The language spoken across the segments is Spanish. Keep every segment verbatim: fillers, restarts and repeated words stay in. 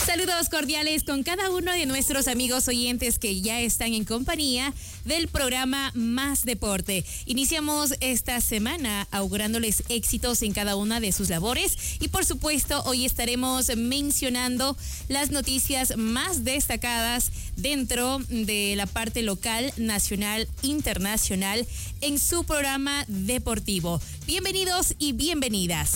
Saludos cordiales con cada uno de nuestros amigos oyentes que ya están en compañía del programa Más Deporte. Iniciamos esta semana augurándoles éxitos en cada una de sus labores y por supuesto hoy estaremos mencionando las noticias más destacadas dentro de la parte local, nacional, internacional en su programa deportivo. Bienvenidos y bienvenidas.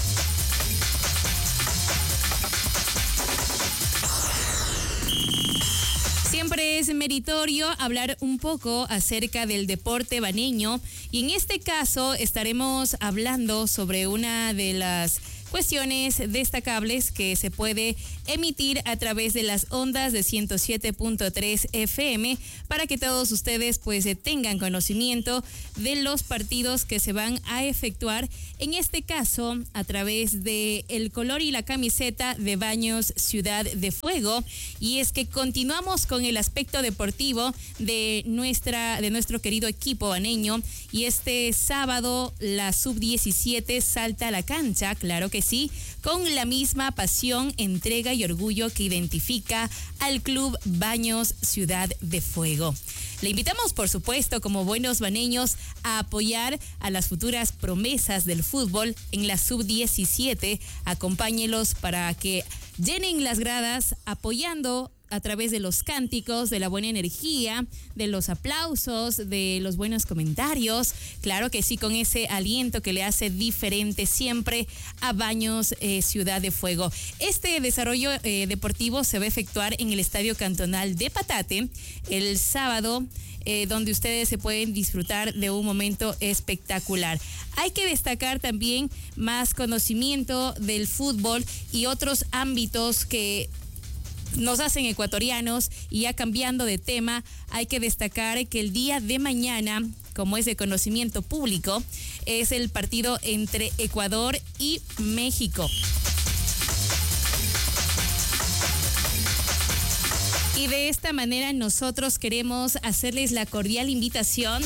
Siempre es meritorio hablar un poco acerca del deporte baneño y en este caso estaremos hablando sobre una de las cuestiones destacables que se puede emitir a través de las ondas de ciento siete punto tres F M para que todos ustedes pues tengan conocimiento de los partidos que se van a efectuar, en este caso a través de el color y la camiseta de Baños Ciudad de Fuego. Y es que continuamos con el aspecto deportivo de nuestra de nuestro querido equipo baneño y este sábado la sub diecisiete salta a la cancha, claro que sí, con la misma pasión, entrega y orgullo que identifica al Club Baños Ciudad de Fuego. Le invitamos, por supuesto, como buenos baneños, a apoyar a las futuras promesas del fútbol en la sub diecisiete. Acompáñelos para que llenen las gradas apoyando a través de los cánticos, de la buena energía, de los aplausos, de los buenos comentarios. Claro que sí, con ese aliento que le hace diferente siempre a Baños eh, Ciudad de Fuego. Este desarrollo eh, deportivo se va a efectuar en el Estadio Cantonal de Patate el sábado, Eh, donde ustedes se pueden disfrutar de un momento espectacular. Hay que destacar también más conocimiento del fútbol y otros ámbitos que nos hacen ecuatorianos. Y ya cambiando de tema, hay que destacar que el día de mañana, como es de conocimiento público, es el partido entre Ecuador y México. Y de esta manera nosotros queremos hacerles la cordial invitación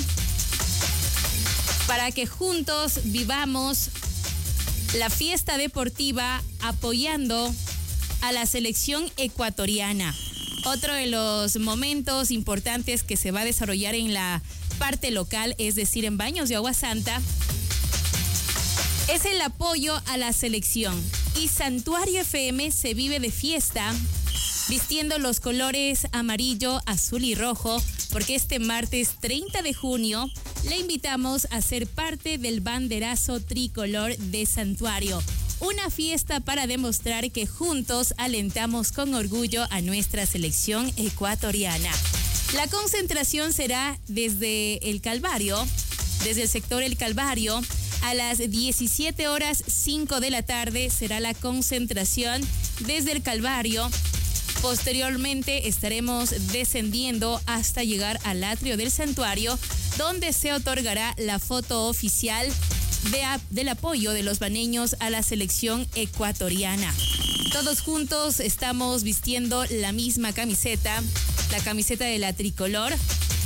para que juntos vivamos la fiesta deportiva apoyando a la selección ecuatoriana. Otro de los momentos importantes que se va a desarrollar en la parte local, es decir, en Baños de Agua Santa, es el apoyo a la selección. Y Santuario F M se vive de fiesta vistiendo los colores amarillo, azul y rojo, porque este martes treinta de junio le invitamos a ser parte del banderazo tricolor de Santuario. Una fiesta para demostrar que juntos alentamos con orgullo a nuestra selección ecuatoriana. La concentración será desde el Calvario, desde el sector El Calvario, a las diecisiete horas cinco de la tarde será la concentración desde el Calvario. Posteriormente estaremos descendiendo hasta llegar al atrio del santuario, donde se otorgará la foto oficial de, del apoyo de los baneños a la selección ecuatoriana. Todos juntos estamos vistiendo la misma camiseta, la camiseta de la tricolor.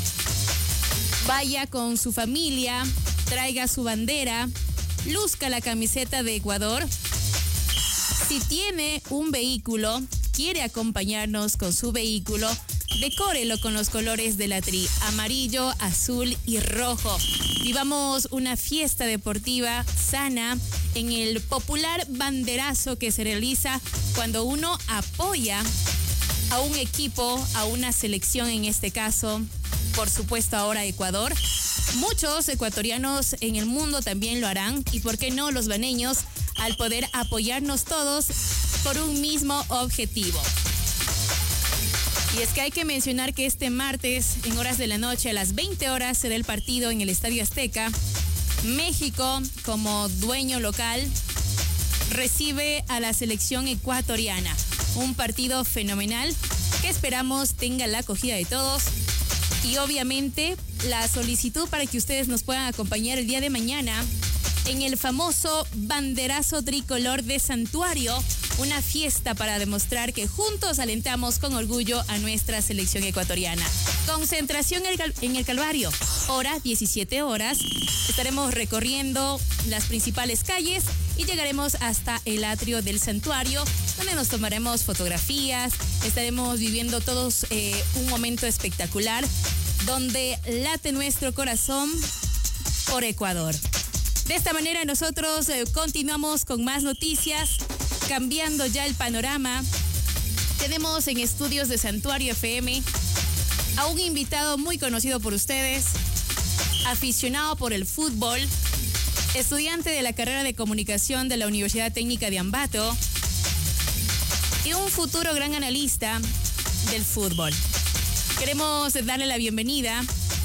Vaya con su familia, traiga su bandera, luzca la camiseta de Ecuador. Si tiene un vehículo, quiere acompañarnos con su vehículo, decórelo con los colores de la tri, amarillo, azul y rojo. Vivamos una fiesta deportiva sana en el popular banderazo que se realiza cuando uno apoya a un equipo, a una selección, en este caso, por supuesto ahora Ecuador. Muchos ecuatorianos en el mundo también lo harán, y por qué no los baneños, al poder apoyarnos todos por un mismo objetivo. Y es que hay que mencionar que este martes, en horas de la noche, a las veinte horas, será el partido en el Estadio Azteca. México, como dueño local, recibe a la selección ecuatoriana. Un partido fenomenal que esperamos tenga la acogida de todos. Y obviamente la solicitud para que ustedes nos puedan acompañar el día de mañana en el famoso banderazo tricolor de Santuario, una fiesta para demostrar que juntos alentamos con orgullo a nuestra selección ecuatoriana. Concentración en el Calvario, hora diecisiete horas. Estaremos recorriendo las principales calles y llegaremos hasta el atrio del santuario, donde nos tomaremos fotografías, estaremos viviendo todos eh, un momento espectacular, donde late nuestro corazón por Ecuador. De esta manera nosotros eh, continuamos con más noticias, cambiando ya el panorama. Tenemos en estudios de Santuario F M a un invitado muy conocido por ustedes, aficionado por el fútbol, estudiante de la carrera de comunicación de la Universidad Técnica de Ambato y un futuro gran analista del fútbol. Queremos darle la bienvenida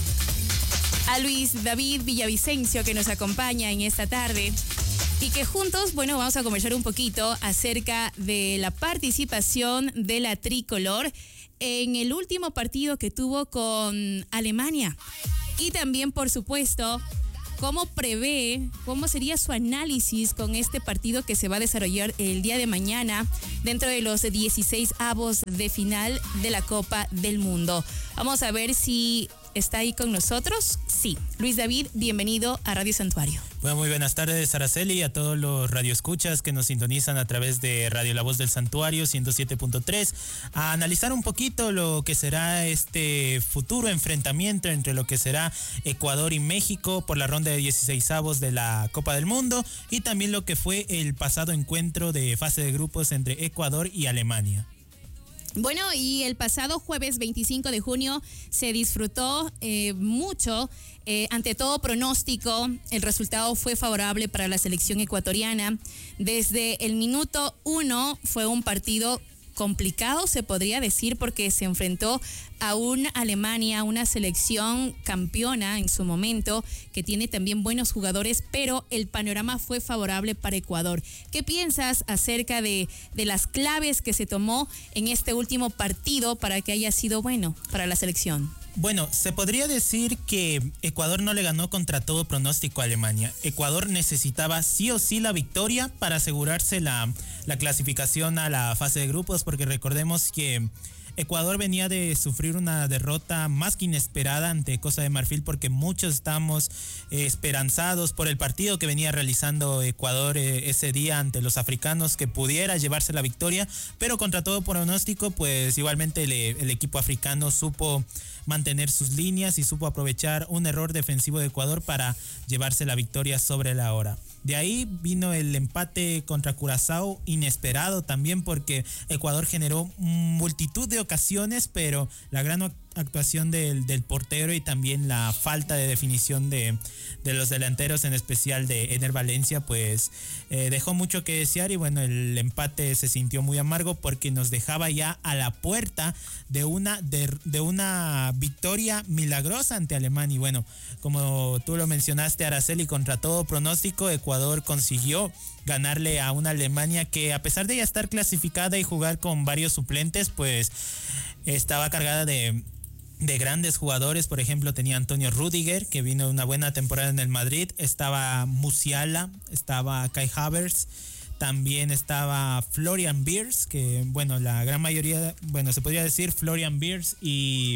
a Luis David Villavicencio, que nos acompaña en esta tarde y que juntos, bueno, vamos a conversar un poquito acerca de la participación de la tricolor en el último partido que tuvo con Alemania. Y también, por supuesto, cómo prevé, cómo sería su análisis con este partido que se va a desarrollar el día de mañana dentro de los dieciséis avos de final de la Copa del Mundo. Vamos a ver si está ahí con nosotros. Sí. Luis David, bienvenido a Radio Santuario. Bueno, muy buenas tardes, Araceli, y a todos los radioescuchas que nos sintonizan a través de Radio La Voz del Santuario ciento siete punto tres, a analizar un poquito lo que será este futuro enfrentamiento entre lo que será Ecuador y México por la ronda de dieciséis avos de la Copa del Mundo y también lo que fue el pasado encuentro de fase de grupos entre Ecuador y Alemania. Bueno, y el pasado jueves veinticinco de junio se disfrutó eh, mucho. Eh, ante todo pronóstico, el resultado fue favorable para la selección ecuatoriana. Desde el minuto uno fue un partido complicado, se podría decir, porque se enfrentó a una Alemania, una selección campeona en su momento, que tiene también buenos jugadores, pero el panorama fue favorable para Ecuador. ¿Qué piensas acerca de, de las claves que se tomó en este último partido para que haya sido bueno para la selección? Bueno, se podría decir que Ecuador no le ganó contra todo pronóstico a Alemania. Ecuador necesitaba sí o sí la victoria para asegurarse la, la clasificación a la fase de grupos, porque recordemos que Ecuador venía de sufrir una derrota más que inesperada ante Costa de Marfil, porque muchos estamos eh, esperanzados por el partido que venía realizando Ecuador eh, ese día ante los africanos, que pudiera llevarse la victoria, pero contra todo pronóstico, pues igualmente el, el equipo africano supo mantener sus líneas y supo aprovechar un error defensivo de Ecuador para llevarse la victoria sobre la hora. De ahí vino el empate contra Curazao, inesperado también, porque Ecuador generó multitud de ocasiones, pero la gran actuación del, del portero y también la falta de definición de, de los delanteros, en especial de Ener Valencia, pues eh, dejó mucho que desear. Y bueno, el empate se sintió muy amargo porque nos dejaba ya a la puerta de una, de, de una victoria milagrosa ante Alemania. Y bueno, como tú lo mencionaste, Araceli, contra todo pronóstico, Ecuador consiguió ganarle a una Alemania que, a pesar de ya estar clasificada y jugar con varios suplentes, pues estaba cargada de de grandes jugadores. Por ejemplo, tenía Antonio Rüdiger, que vino una buena temporada en el Madrid, estaba Musiala, estaba Kai Havertz, también estaba Florian Wirtz, que bueno, la gran mayoría, bueno, se podría decir Florian Wirtz y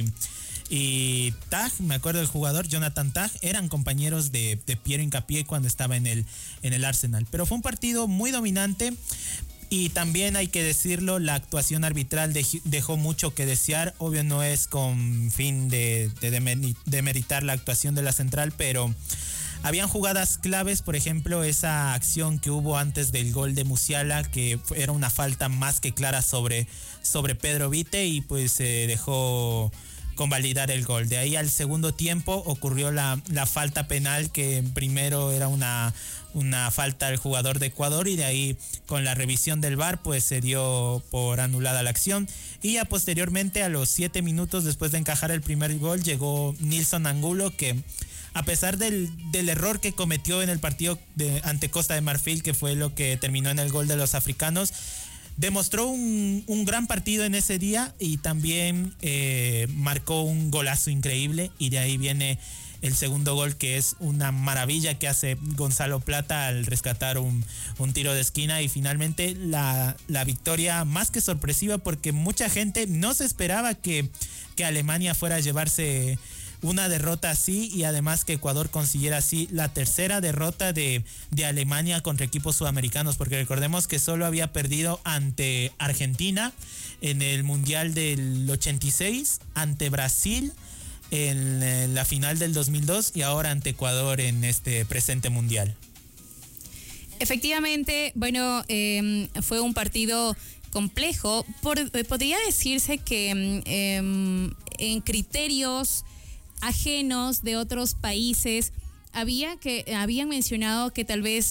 y Tag, me acuerdo del jugador Jonathan Tag, eran compañeros de, de Piero Hincapié cuando estaba en el, en el Arsenal. Pero fue un partido muy dominante. Y también hay que decirlo, la actuación arbitral dejó mucho que desear. Obvio, no es con fin de, de demeritar la actuación de la central, pero habían jugadas claves. Por ejemplo, esa acción que hubo antes del gol de Musiala, que era una falta más que clara sobre, sobre Pedro Vite, y pues se eh, dejó convalidar el gol. De ahí al segundo tiempo ocurrió la, la falta penal, que primero era una, una falta al jugador de Ecuador, y de ahí con la revisión del V A R pues se dio por anulada la acción. Y ya posteriormente, a los siete minutos después de encajar el primer gol, llegó Nilson Angulo, que a pesar del, del error que cometió en el partido de, ante Costa de Marfil, que fue lo que terminó en el gol de los africanos, demostró un, un gran partido en ese día, y también eh, marcó un golazo increíble. Y de ahí viene el segundo gol, que es una maravilla que hace Gonzalo Plata al rescatar un, un tiro de esquina. Y finalmente la, la victoria más que sorpresiva, porque mucha gente no se esperaba que, que Alemania fuera a llevarse una derrota así y además que Ecuador consiguiera así la tercera derrota de, de Alemania contra equipos sudamericanos, porque recordemos que solo había perdido ante Argentina en el Mundial del ochenta y seis, ante Brasil en, en la final del dos mil dos y ahora ante Ecuador en este presente Mundial. Efectivamente, bueno, eh, fue un partido complejo. Por, podría decirse que eh, en criterios ajenos de otros países había que habían mencionado que tal vez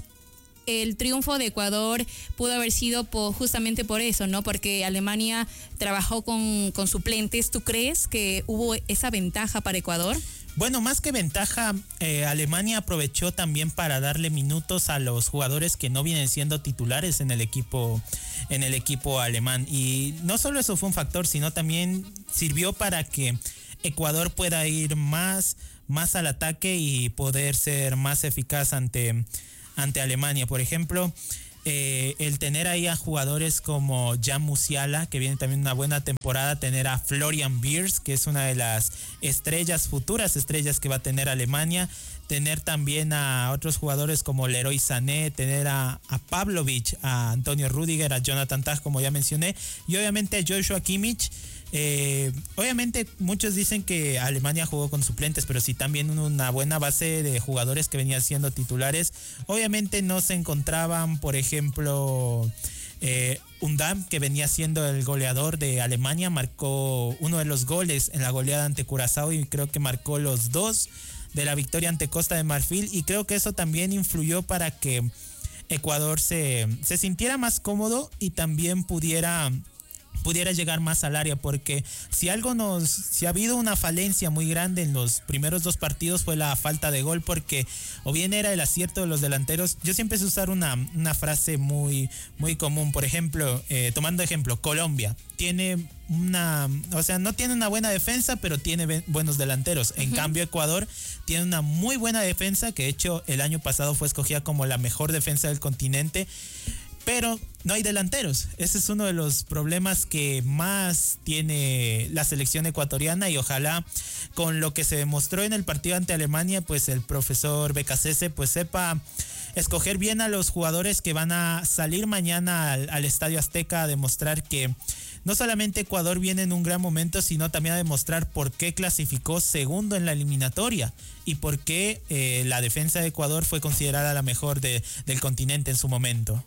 el triunfo de Ecuador pudo haber sido por, justamente por eso, ¿no? Porque Alemania trabajó con, con suplentes. ¿Tú crees que hubo esa ventaja para Ecuador? Bueno, más que ventaja, eh, Alemania aprovechó también para darle minutos a los jugadores que no vienen siendo titulares en el equipo, en el equipo alemán. Y no solo eso fue un factor, sino también sirvió para que Ecuador pueda ir más, más al ataque y poder ser más eficaz ante, ante Alemania. Por ejemplo, eh, el tener ahí a jugadores como Jan Musiala, que viene también una buena temporada, tener a Florian Wirtz, que es una de las estrellas, futuras estrellas que va a tener Alemania, tener también a otros jugadores como Leroy Sané, tener a, a Pavlovic, a Antonio Rüdiger, a Jonathan Tah, como ya mencioné, y obviamente a Joshua Kimmich. Eh, obviamente muchos dicen que Alemania jugó con suplentes, pero sí también una buena base de jugadores que venían siendo titulares. Obviamente no se encontraban, por ejemplo, eh, Undam, que venía siendo el goleador de Alemania, marcó uno de los goles en la goleada ante Curazao y creo que marcó los dos de la victoria ante Costa de Marfil, y creo que eso también influyó para que Ecuador se, se sintiera más cómodo y también pudiera pudiera llegar más al área, porque si algo nos, si ha habido una falencia muy grande en los primeros dos partidos fue la falta de gol, porque o bien era el acierto de los delanteros. Yo siempre sé usar una, una frase muy, muy común, por ejemplo, eh, tomando ejemplo, Colombia tiene una, o sea, no tiene una buena defensa, pero tiene buenos delanteros. En uh-huh. cambio, Ecuador tiene una muy buena defensa, que de hecho el año pasado fue escogida como la mejor defensa del continente, pero no hay delanteros. Ese es uno de los problemas que más tiene la selección ecuatoriana, y ojalá con lo que se demostró en el partido ante Alemania, pues el profesor Becasese pues sepa escoger bien a los jugadores que van a salir mañana al, al Estadio Azteca a demostrar que no solamente Ecuador viene en un gran momento, sino también a demostrar por qué clasificó segundo en la eliminatoria y por qué eh, la defensa de Ecuador fue considerada la mejor de, del continente en su momento.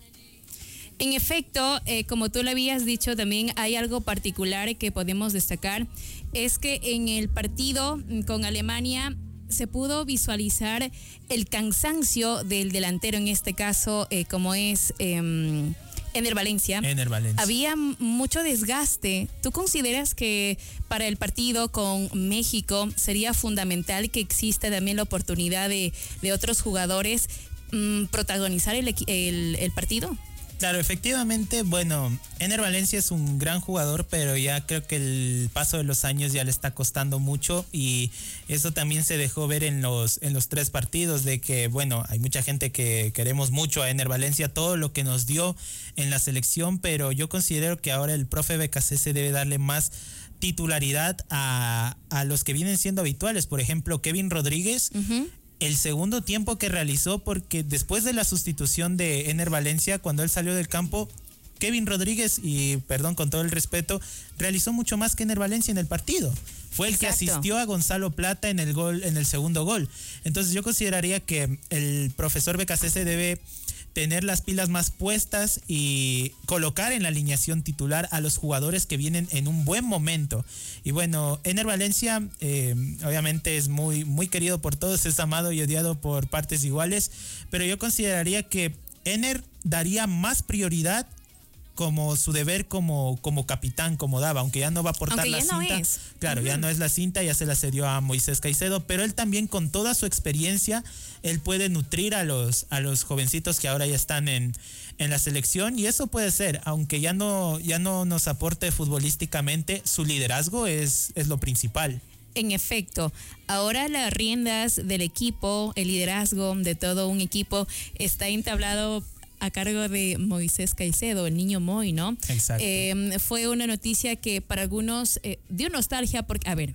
En efecto, eh, como tú lo habías dicho, también hay algo particular que podemos destacar, es que en el partido con Alemania se pudo visualizar el cansancio del delantero, en este caso, eh, como es eh, Ener Valencia. Ener Valencia. Había mucho desgaste. ¿Tú consideras que para el partido con México sería fundamental que exista también la oportunidad de, de otros jugadores mmm, protagonizar el, el, el partido? Claro, efectivamente, bueno, Ener Valencia es un gran jugador, pero ya creo que el paso de los años ya le está costando mucho, y eso también se dejó ver en los en los tres partidos, de que, bueno, hay mucha gente que queremos mucho a Ener Valencia, todo lo que nos dio en la selección, pero yo considero que ahora el profe Becasese debe darle más titularidad a, a los que vienen siendo habituales. Por ejemplo, Kevin Rodríguez. Uh-huh. El segundo tiempo que realizó, porque después de la sustitución de Ener Valencia, cuando él salió del campo, Kevin Rodríguez, y perdón con todo el respeto, realizó mucho más que Ener Valencia en el partido. Fue el Exacto. que asistió a Gonzalo Plata en el gol, en el segundo gol. Entonces yo consideraría que el profesor Becasese debe tener las pilas más puestas y colocar en la alineación titular a los jugadores que vienen en un buen momento. Y bueno, Ener Valencia eh, obviamente es muy, muy querido por todos, es amado y odiado por partes iguales, pero yo consideraría que Ener daría más prioridad como su deber como, como capitán, como daba, aunque ya no va a portar aunque la cinta. No es. Claro, uh-huh. ya no es la cinta, ya se la cedió a Moisés Caicedo, pero él también con toda su experiencia, él puede nutrir a los, a los jovencitos que ahora ya están en, en la selección, y eso puede ser, aunque ya no, ya no nos aporte futbolísticamente, su liderazgo es, es lo principal. En efecto, ahora las riendas del equipo, el liderazgo de todo un equipo está entablado a cargo de Moisés Caicedo, el niño Moy, ¿no? Exacto. Eh, fue una noticia que para algunos eh, dio nostalgia porque, a ver,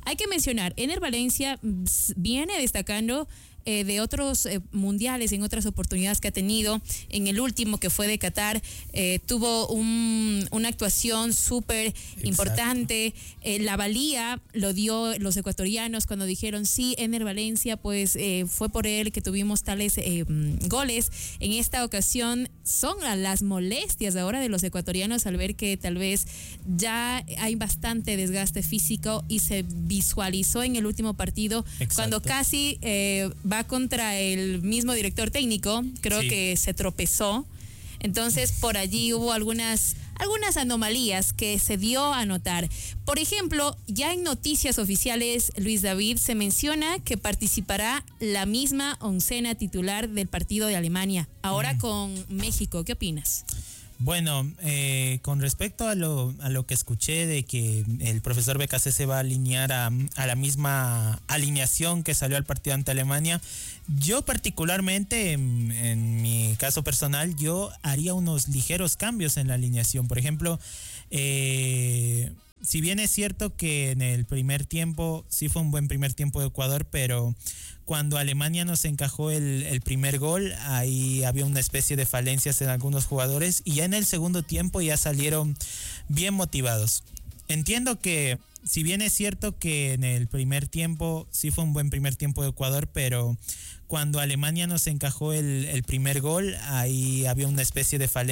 Hay que mencionar, Ener Valencia viene destacando Eh, de otros eh, mundiales, en otras oportunidades que ha tenido. En el último, que fue de Qatar, eh, tuvo un, una actuación súper importante. Eh, la valía lo dio los ecuatorianos cuando dijeron, sí, Ener Valencia, pues eh, fue por él que tuvimos tales eh, goles. En esta ocasión son las molestias ahora de los ecuatorianos al ver que tal vez ya hay bastante desgaste físico, y se visualizó en el último partido. Exacto. Cuando casi eh, va contra el mismo director técnico, creo sí. que se tropezó. Entonces, por allí hubo algunas, algunas anomalías que se dio a notar. Por ejemplo, ya en noticias oficiales, Luis David, se menciona que participará la misma oncena titular del partido de Alemania, ahora mm. con México. ¿Qué opinas? Bueno, eh, con respecto a lo, a lo que escuché de que el profesor B K C se va a alinear a, a la misma alineación que salió al partido ante Alemania, yo particularmente, en, en mi caso personal, yo haría unos ligeros cambios en la alineación. Por ejemplo, eh, si bien es cierto que en el primer tiempo sí fue un buen primer tiempo de Ecuador, pero cuando Alemania nos encajó el, el primer gol, ahí había una especie de falencias en algunos jugadores, y ya en el segundo tiempo ya salieron bien motivados. Entiendo que si bien es cierto que en el primer tiempo sí fue un buen primer tiempo de Ecuador, pero cuando Alemania nos encajó el, el primer gol, ahí había una especie de falencia